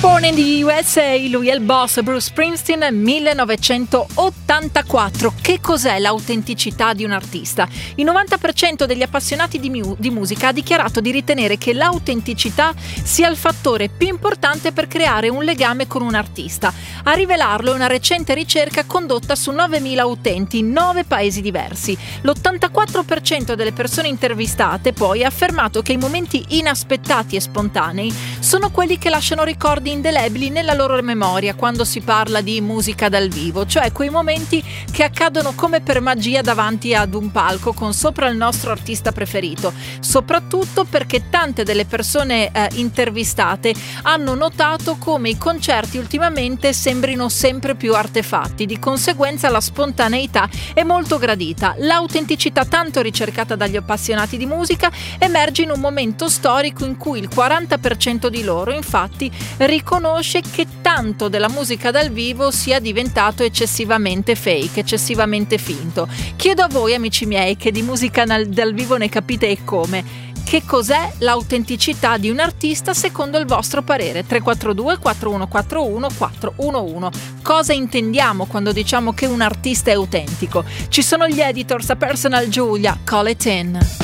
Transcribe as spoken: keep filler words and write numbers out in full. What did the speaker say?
Born in the U S A, lui è il boss Bruce Springsteen, millenovecentottantaquattro. Che cos'è l'autenticità di un artista? Il novanta per cento degli appassionati di, mu- di musica ha dichiarato di ritenere che l'autenticità sia il fattore più importante per creare un legame con un artista. A rivelarlo è una recente ricerca condotta su novemila utenti in nove paesi diversi. L'ottantaquattro per cento delle persone intervistate poi ha affermato che i momenti inaspettati e spontanei sono quelli che lasciano ricordi indelebili nella loro memoria quando si parla di musica dal vivo, cioè quei momenti che accadono come per magia davanti ad un palco con sopra il nostro artista preferito, soprattutto perché tante delle persone eh, intervistate hanno notato come i concerti ultimamente sembrino sempre più artefatti, di conseguenza la spontaneità è molto gradita. L'autenticità tanto ricercata dagli appassionati di musica emerge in un momento storico in cui il quaranta per cento di loro infatti riconosce che tanto della musica dal vivo sia diventato eccessivamente fake, eccessivamente finto. Chiedo a voi, amici miei, che di musica dal vivo ne capite e come. Che cos'è l'autenticità di un artista secondo il vostro parere? tre quattro due quattro uno quattro uno quattro uno uno. Cosa intendiamo quando diciamo che un artista è autentico? Ci sono gli editors a Personal Giulia, Call It In.